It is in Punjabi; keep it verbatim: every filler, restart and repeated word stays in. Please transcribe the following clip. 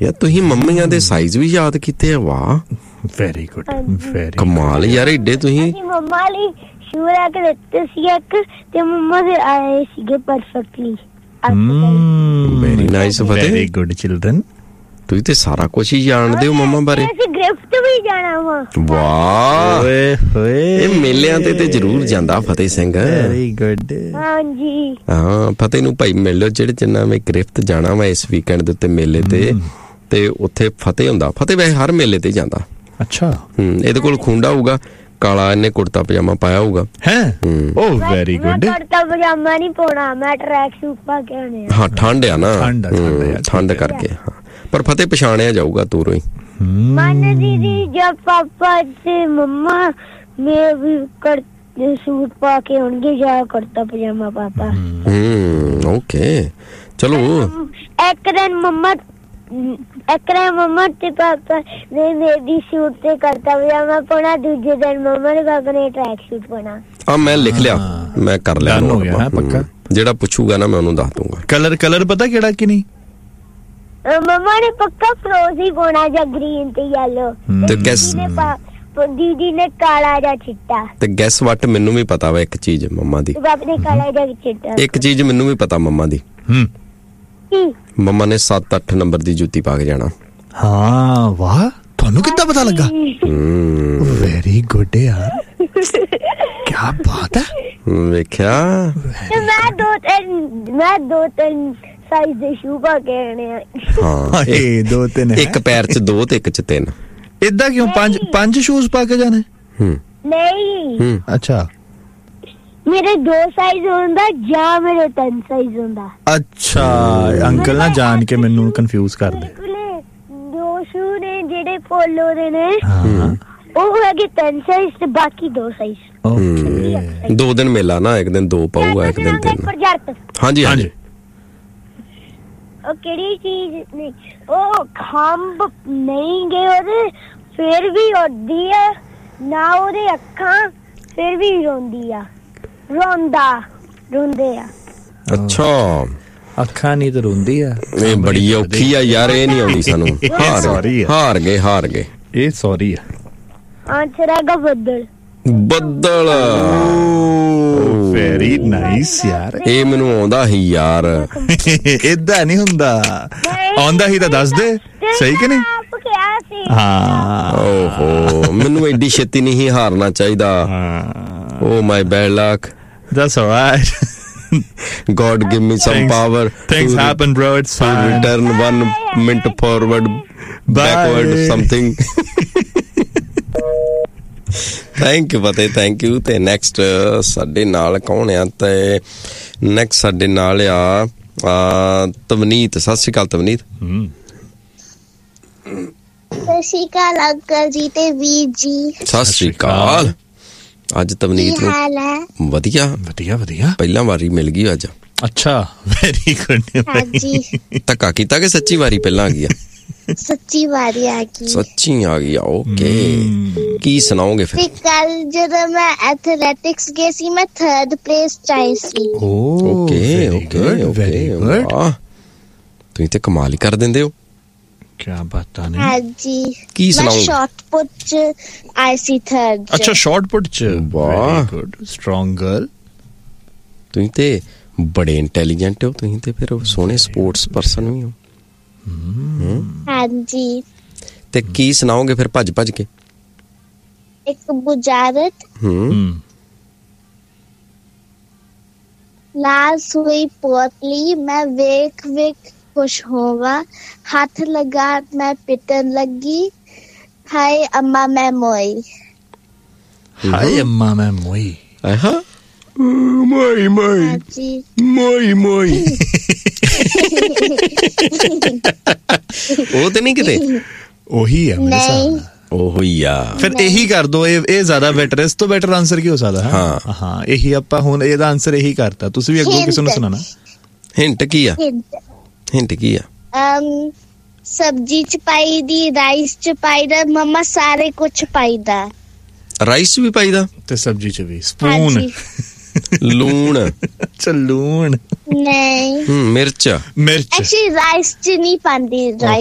ਯਾਰ ਤੁਸੀਂ ਮੰਮੀਆਂ ਦੇ ਸਾਈਜ਼ ਵੀ ਯਾਦ ਕੀਤੇ ਆ। ਵਾਹ, ਵੈਰੀ ਗੁੱਡ, ਵੈਰੀ ਕਮਾਲ ਯਾਰ। ਏਡੇ ਤੁਸੀਂ ਮੰਮਾ ਲਈ ਸ਼ੂ ਲੈ ਕੇ ਦਿੱਤੇ ਸੀ ਇੱਕ, ਤੇ ਮੰਮਾ ਦੇ ਆਏ ਸੀਗੇ ਪਰਫੈਕਟਲੀ। ਵੈਰੀ ਨਾਈਸ ਫਤਿਹ, ਵੈਰੀ ਗੁੱਡ ਚਿਲਡਰਨ। ਤੁਸੀਂ ਤੇ ਸਾਰਾ ਕੁਝ ਹੀ ਜਾਣਦੇ ਹੋ ਮੰਮਾ ਬਾਰੇ। ਅਸੀਂ ਗਿਫਟ ਵੀ ਜਾਣਾ ਵਾ। ਵਾਹ, ਓਏ ਹੋਏ, ਇਹ ਮੇਲਿਆਂ ਤੇ ਤੇ ਜ਼ਰੂਰ ਜਾਂਦਾ ਫਤਿਹ ਸਿੰਘ। Very good. ਹਾਂਜੀ ਹਾਂ, ਫਤਿਹ ਨੂੰ ਭਾਈ ਮਿਲ ਲਿਓ ਜਿਹੜੇ ਜਿੰਨਾ ਮੈਂ ਗ੍ਰਿਫਤ ਜਾਣਾ ਵਾ ਇਸ ਵੀਕਐਂਡ ਦੇ ਉੱਤੇ ਮੇਲੇ ਤੇ, ਤੇ ਉੱਥੇ ਫਤਿਹ ਹੁੰਦਾ। ਫਤਿਹ ਵੈਸੇ ਹਰ ਮੇਲੇ ਤੇ ਜਾਂਦਾ। ਅੱਛਾ। ਹੂੰ, ਇਹਦੇ ਕੋਲ ਖੁੰਡਾ ਹੋਊਗਾ ਕਾਲਾ, ਇਹਨੇ ਕੁੜਤਾ ਪਜਾਮਾ ਪਾਇਆ ਹੋਊਗਾ। ਹੈ, ਓ ਵੈਰੀ ਗੁੱਡ। ਮੈਂ ਕੁੜਤਾ ਪਜਾਮਾ ਨਹੀਂ ਪਾਉਣਾ, ਮੈਂ ਟਰੈਕ ਸੂਟ ਪਾ ਕੇ ਆਉਣੇ ਆ। ਹਾਂ, ਠੰਡ ਆ ਨਾ, ਠੰਡ ਠੰਡ ਕਰਕੇ। ਹਾਂ, ਪਰ ਫਤਿਹ ਪਛਾਣਿਆ ਜਾਊਗਾ ਦੂਰੋਂ ਹੀ। ਮਨ ਦੀਦੀ ਜਦ ਪਾਪਾ ਤੇ ਮੰਮਾ ਮੈਂ ਵੀ ਕਰ ਸੂਟ ਪਾ ਕੇ ਆਉਣਗੇ ਜਾਂ ਕੁੜਤਾ ਪਜਾਮਾ ਪਾਪਾ। ਹੂੰ, ਓਕੇ, ਚਲੋ। ਇੱਕ ਦਿਨ ਮੰਮਾ ਇੱਕ ਦਿਨ ਮੰਮਾ ਤੇ ਪਾਪਾ ਨੇ ਮੇਰੀ ਸੂਟ ਤੇ ਕੁੜਤਾ ਪਜਾਮਾ ਪਾਉਣਾ, ਦੂਜੇ ਦਿਨ ਮੰਮਾ ਨੇ ਪਾਪਾ ਨੇ ਟਰੈਕ ਸੂਟ ਪਾਉਣਾ। ਆ ਮੈਂ ਲਿਖ ਲਿਆ, ਮੈਂ ਕਰ ਲਿਆ ਹੋ ਗਿਆ ਪੱਕਾ। ਜਿਹੜਾ ਪੁੱਛੂਗਾ ਨਾ ਮੈਂ ਉਹਨੂੰ ਦੱਸ ਦੂੰਗਾ। ਕਲਰ ਕਲਰ ਪਤਾ ਕਿਹੜਾ ਕਿ ਨਹੀਂ? ਮੰਮਾ ਨੇ ਪੱਕਾ ਫਰੋਜ਼ੀ ਪਾਉਣਾ ਜਾਂ ਗ੍ਰੀਨ ਤੇ ਯੈਲੋ, ਤੇ ਗੈਸ ਦੀਦੀ ਨੇ ਕਾਲਾ ਜਾਂ ਚਿੱਟਾ। ਤੇ ਗੈਸ ਵੱਟ ਮੈਨੂੰ ਵੀ ਪਤਾ ਵਾ ਇੱਕ ਚੀਜ਼ ਮੰਮਾ ਦੀ। ਪਾਪਾ ਨੇ ਕਾਲਾ ਜਾਂ ਚਿੱਟਾ। ਇੱਕ ਚੀਜ਼ ਮੈਨੂੰ ਵੀ ਪਤਾ ਮੰਮਾ ਦੀ। ਹੂੰ, ਮੰਮਾ ਨੇ ਸੱਤ ਅੱਠ ਨੰਬਰ ਦੀ ਜੁੱਤੀ ਪਾ ਕੇ ਜਾਣਾ। ਹਾਂ, ਵਾਹ, ਤੁਹਾਨੂੰ ਕਿੱਦਾਂ ਪਤਾ ਲੱਗਾ? ਵੈਰੀ ਗੁੱਡ ਯਾਰ, ਕੀ ਬਾਤ ਹੈ। ਵੇਖਿਆ, ਮੈਂ ਦੋ ਤਿੰਨ ਮੈਂ ਦੋ ਤਿੰਨ ਸਾਈਜ਼ ਦੇ ਸ਼ੂ ਪਾ ਕੇ ਆਣੇ ਆ। ਹਾਂ, ਇਹ ਦੋ ਤਿੰਨ, ਇੱਕ ਪੈਰ ਚ ਦੋ ਤੇ ਇੱਕ ਚ ਤਿੰਨ। ਏਦਾਂ ਕਿਉਂ? ਪੰਜ ਪੰਜ ਸ਼ੂਜ਼ ਪਾ ਕੇ ਜਾਣੇ? ਹੂੰ, ਨਹੀਂ, ਅੱਛਾ। ਮੇਰੇ ਦੋ ਸਾਈਜ਼ ਹੁੰਦਾ ਜਾਂ ਮੇਰੇ ਤਿੰਨ ਸਾਈਜ਼ ਹੁੰਦਾ। ਅੱਛਾ, ਅੰਕਲ ਨਾ ਜਾਣ ਕੇ ਮੈਨੂੰ ਕਨਫਿਊਜ਼ ਕਰਦੇ। ਦੋ ਸ਼ੂ ਨੇ ਜਿਹੜੇ ਪੋਲੋ ਦੇ ਨੇ, ਹਾਂ, ਉਹ ਹੈਗੇ ਤਿੰਨ ਸਾਈਜ਼ ਤੇ ਬਾਕੀ ਦੋ ਸਾਈਜ਼। ਓਕੇ। ਦੋ ਦਿਨ ਮੇਲਾ ਨਾ, ਇੱਕ ਦਿਨ ਦੋ ਪਾਊਗਾ, ਇੱਕ ਦਿਨ ਤਿੰਨ। ਹਾਂਜੀ ਹਾਂਜੀ। ਉਹ ਕਿਹੜੀ ਚੀਜ਼ ਨਹੀਂ, ਉਹ ਖੰਭ ਨਹੀਂ ਗਏ ਉਹਦੇ, ਫਿਰ ਵੀ ਉੱਡਦੀ ਆ ਨਾ, ਉਹਦੇ ਅੱਖਾਂ ਫਿਰ ਵੀ ਰੋਂਦੀ ਆ, ਰੋਂਦਾ ਰੋਂਦੇ ਆ। ਅੱਛਾ, ਅੱਖਾਂ ਨਹੀਂ ਤੇ ਰੋਂਦੀ ਆ। ਇਹ ਬੜੀ ਔਖੀ ਆ ਯਾਰ, ਇਹ ਨਹੀਂ ਆਉਂਦੀ ਸਾਨੂੰ। ਸੌਰੀ ਹਾਰ ਗਏ ਹਾਰ ਗਏ ਇਹ ਸੌਰੀ ਆ। ਆਨਸਰ ਹੈਗਾ ਬੱਦਲ। ਬੱਦਲ। ਵੈਰੀ ਨਾਈਸ ਯਾਰ, ਇਹ ਮੈਨੂੰ ਆਉਂਦਾ ਹੀ ਯਾਰ। ਏਦਾਂ ਨਹੀਂ ਹੁੰਦਾ, ਆਉਂਦਾ ਹੀ ਤਾਂ ਦੱਸ ਦੇ, ਸਹੀ ਕਿ ਨਹੀਂ? ਆਪ ਕਿਹਾ ਸੀ। ਹਾਂ, ਓਹੋ, ਮੈਨੂੰ ਐਡੀ ਛੇਤੀ ਨਹੀਂ ਹਾਰਨਾ ਚਾਹੀਦਾ। ਓ ਮਾਈ bad luck. That's alright. God give me some Things, power. Things to, happen, bro. It's to fine. Return one minute forward, Bye. backward, something. Thank you, Fateh. Thank you. ਤੇ next ਸਾਡੇ ਨਾਲ ਕੌਣ ਆ? ਤੇ next ਸਾਡੇ ਨਾਲ ਆ ਤਵਨੀਤ। ਸਤਿ ਸ਼੍ਰੀ ਅਕਾਲ ਤਵਨੀਤ। ਸਤਿ ਸ਼੍ਰੀ ਅਕਾਲ ਅੰਕਲ ਜੀ ਤੇ ਵੀਰ ਜੀ। ਸਤਿ ਸ਼੍ਰੀ ਅਕਾਲ। ਅੱਜ ਤਵਨੀਤ ਨੂੰ ਵਧੀਆ ਵਧੀਆ ਵਧੀਆ ਪਹਿਲਾਂ ਵਾਰੀ ਮਿਲ ਗਈ ਅੱਜ। ਅੱਛਾ, ਵੈਰੀ ਗੁੱਡ। ਹਾਂਜੀ, ਧੱਕਾ ਕੀਤਾ ਕਿ ਸੱਚੀ ਵਾਰੀ ਪਹਿਲਾਂ ਆ ਗਈ ਆ? ਸੱਚੀ ਵਾਰੀ ਆ ਗਈ। ਸੱਚੀ ਆ ਗਈ ਆ, ਓਕੇ। ਕੀ ਸੁਣਾਓਗੇ ਫਿਰ? ਕੱਲ ਜਦੋਂ ਮੈਂ ਐਥਲੈਟਿਕਸ ਗਈ ਸੀ, ਮੈਂ ਥਰਡ ਪਲੇਸ ਚ ਆਈ ਸੀ। ਓਕੇ ਓਕੇ ਓਕੇ, ਵਾਹ, ਤੁਸੀਂ ਤੇ ਕਮਾਲ ਹੀ ਕਰ ਦਿੰਦੇ ਹੋ। ਕਿਆ ਬਾਤਾਂ ਨੇ। ਹਾਂਜੀ, ਕੀ ਸੁਣਾਓਗੇ? ਸ਼ਾਰਟ ਪੁੱਟ ਚ ਆਈ ਸੀ ਥਰਡ। ਅੱਛਾ, ਸ਼ਾਰਟ ਪੁੱਟ ਚ। ਵਾਹ, ਗੁੱਡ, ਸਟਰੋਂਗ ਗਰਲ। ਤੁਸੀਂ ਤੇ ਬੜੇ ਇੰਟੈਲੀਜੈਂਟ ਹੋ। ਤੁਸੀਂ ਤੇ ਫਿਰ ਸੋਹਣੇ ਸਪੋਰਟਸ ਪਰਸਨ ਵੀ ਹੋ। ਹਾਂਜੀ, ਤੇ ਕੀ ਸੁਣਾਓਗੇ ਫਿਰ ਭੱਜ ਭੱਜ ਕੇ? ਇੱਕ ਬੁਝਾਰਤ। ਹੂੰ, ਲਾਲ ਸੂਈ ਪੋਤਲੀ ਮੈਂ ਵੇਖ ਵੇਖ खुश होगा, हाथ लगा मैं पिटन लगी, हाय अम्मा मैं मोई। हाय अम्मा मैं मोई। आहा, मोई मोई मोई मोई। ਉਹ ਤੇ ਨਹੀਂ ਕਿਤੇ ਉਹੀ ਆ ਮੇਰੇ ਸਾਹਮਣੇ। ਉਹੀ ਆ, ਫਿਰ ਇਹੀ ਕਰ ਦੋ। ਇਹ ਇਹ ਜ਼ਿਆਦਾ ਬੈਟਰ, ਇਸ ਤੋਂ ਬੈਟਰ ਆਨਸਰ ਕੀ ਹੋ ਸਕਦਾ? ਹਾਂ ਹਾਂ, ਇਹੀ ਆਪਾਂ ਹੁਣ ਇਹਦਾ ਆਨਸਰ ਇਹੀ ਕਰਤਾ। ਤੁਸੀਂ ਵੀ ਅੱਗੋਂ ਕਿਸੇ ਨੂੰ ਸੁਣਾਣਾ। ਹਿੰਟ ਕੀ ਆ? ਹਿੰਟ ਕੀ ਆ? um ਸਬਜੀ ਚ ਪਾਈ ਦੀ, ਰਾਈਸ ਚ ਪਾਈਦਾ, ਮਮਾ ਸਾਰੇ ਕੁਛ ਪਾਈਦਾ। ਰਾਈਸ ਵੀ ਪਾਈਦਾ ਤੇ ਸਬਜੀ ਚ ਵੀ। ਸਪੂਨ, ਲੂਣ। ਅੱਛਾ, ਲੂਣ ਨਹੀਂ, ਮਿਰਚ। ਮਿਰਚ ਐਕਚੁਅਲੀ ਰਾਈਸ ਚ ਨਹੀਂ ਪਾਉਂਦੀ।